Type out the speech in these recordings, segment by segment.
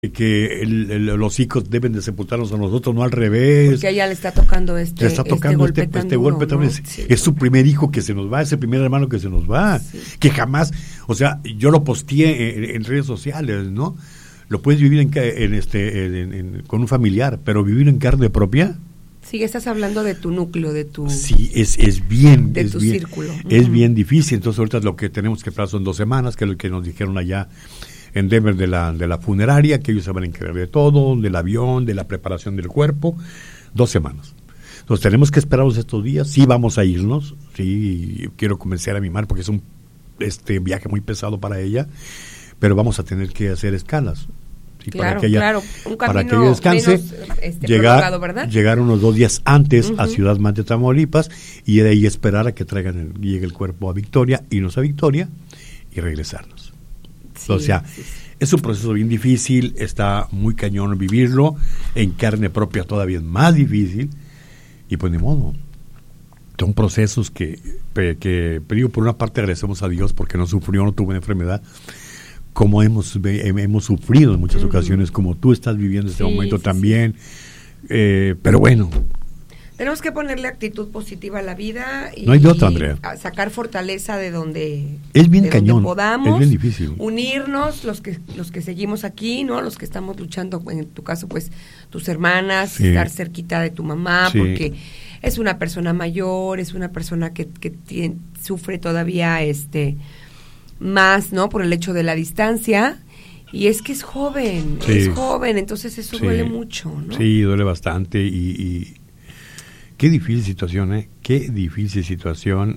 que los hijos deben de sepultarnos a nosotros, no al revés. Porque a ella le está tocando este golpe también. Sí. Es su primer hijo que se nos va, es el primer hermano que se nos va, que jamás, o sea, yo lo posteé en redes sociales, ¿no? Lo puedes vivir con un familiar, pero vivir en carne propia. Sí, estás hablando de tu núcleo, de tu... Sí, es bien. De es tu bien, círculo. Es bien difícil, entonces ahorita lo que tenemos que esperar son 2 semanas, que es lo que nos dijeron allá en Denver de la funeraria, que ellos se van a encargar de todo, del avión, de la preparación del cuerpo, 2 semanas. Entonces tenemos que esperarnos estos días, sí vamos a irnos, sí, quiero convencer a mi madre porque es un viaje muy pesado para ella, pero vamos a tener que hacer escalas. Sí, claro, un para que ella descanse, menos, llegar unos 2 días antes a Ciudad Mante, Tamaulipas, y de ahí esperar a que llegue el cuerpo a Victoria, irnos a Victoria y regresarnos. Sí, o sea, es un proceso bien difícil, está muy cañón vivirlo, en carne propia todavía es más difícil, y pues ni modo. Son procesos que digo, por una parte agradecemos a Dios porque no sufrió, no tuvo una enfermedad, como hemos sufrido en muchas ocasiones, como tú estás viviendo este momento también, pero bueno. Tenemos que ponerle actitud positiva a la vida y no hay de otra, Andrea. Sacar fortaleza de donde es bien cañón, donde podamos, es bien difícil. Unirnos los que seguimos aquí, ¿no? Los que estamos luchando, en tu caso, pues, tus hermanas, estar cerquita de tu mamá, porque es una persona mayor, es una persona que sufre todavía más, ¿no? Por el hecho de la distancia. Y es que es joven, entonces eso duele mucho, ¿no? Sí, duele bastante y qué difícil situación, qué difícil situación.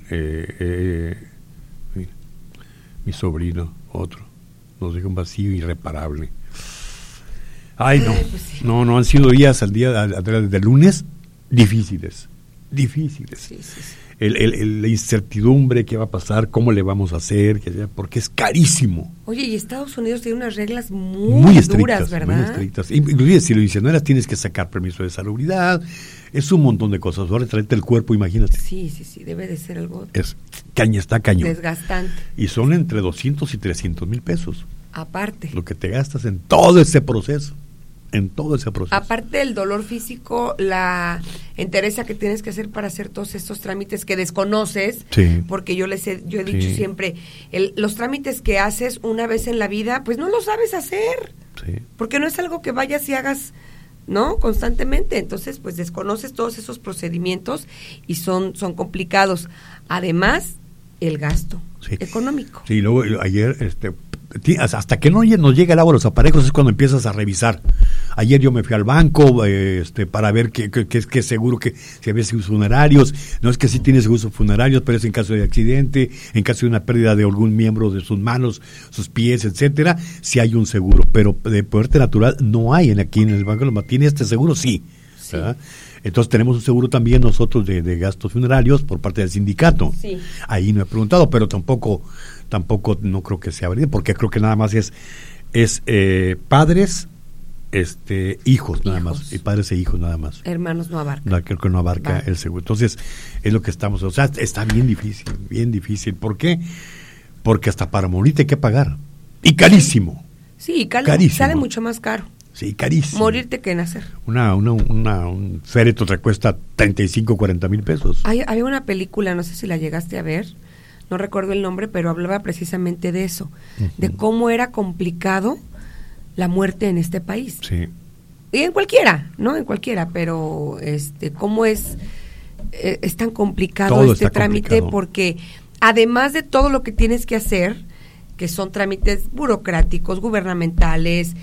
Mi sobrino, otro, nos deja un vacío irreparable. Ay, no, pues sí. no han sido días de lunes difíciles. Sí. La incertidumbre, qué va a pasar, cómo le vamos a hacer, porque es carísimo. Oye, y Estados Unidos tiene unas reglas muy estrictas, duras, ¿verdad? Muy estrictas. Inclusive si lo incineraras tienes que sacar permiso de salubridad, es un montón de cosas. Ahora traerte el cuerpo, imagínate. Sí, debe de ser algo... Está cañón. Desgastante. Y son entre 200 y 300 mil pesos. Aparte. Lo que te gastas en todo ese proceso. Aparte del dolor físico, la entereza que tienes que hacer para hacer todos estos trámites que desconoces, porque yo he dicho siempre, los trámites que haces una vez en la vida, pues no lo sabes hacer, porque no es algo que vayas y hagas, ¿no? Constantemente, entonces pues desconoces todos esos procedimientos y son complicados. Además, el gasto económico. Sí, luego ayer, hasta que no nos llega el agua a los aparejos es cuando empiezas a revisar. Ayer yo me fui al banco para ver qué seguro, que si había seguros funerarios. No es que sí tiene seguros funerarios, pero es en caso de accidente, en caso de una pérdida de algún miembro de sus manos, sus pies, etcétera, sí hay un seguro, pero de muerte natural no hay aquí en el banco. ¿Tiene este seguro? Sí. Entonces tenemos un seguro también nosotros de gastos funerarios por parte del sindicato. Ahí no he preguntado, pero tampoco no creo que sea verdad, porque creo que nada más es padres, hijos nada más, y padres e hijos nada más. Hermanos no abarca. No, creo que no abarca el seguro. Entonces, es lo que estamos, o sea, está bien difícil. ¿Por qué? Porque hasta para morirte hay que pagar. Y carísimo. Sí, carísimo. Sale mucho más caro. Sí, carísimo. Morirte que nacer. Un féretro te cuesta 35, 40 mil pesos. Había una película, no sé si la llegaste a ver, no recuerdo el nombre, pero hablaba precisamente de eso, de cómo era complicado la muerte en este país. Sí. Y en cualquiera, ¿no? En cualquiera, pero cómo es tan complicado todo este trámite, complicado. Porque además de todo lo que tienes que hacer, que son trámites burocráticos, gubernamentales,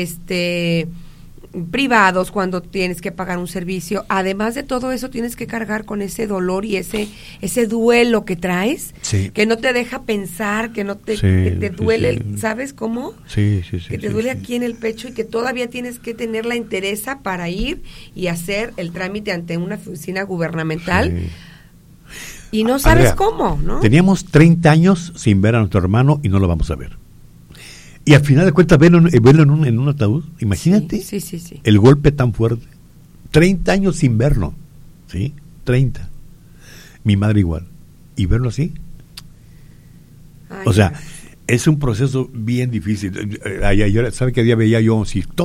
privados, cuando tienes que pagar un servicio, además de todo eso tienes que cargar con ese dolor y ese duelo que traes, que no te deja pensar, que no te, que te duele, ¿sabes cómo? Que te duele aquí en el pecho y que todavía tienes que tener la entereza para ir y hacer el trámite ante una oficina gubernamental. Y no sabes cómo, ¿no? Teníamos 30 años sin ver a nuestro hermano y no lo vamos a ver. Y al final de cuentas, verlo en un ataúd, imagínate el golpe tan fuerte. 30 años sin verlo, ¿sí? 30. Mi madre igual. Y verlo así. Ay, o sea, Es un proceso bien difícil. ¿Sabe qué día veía yo? Si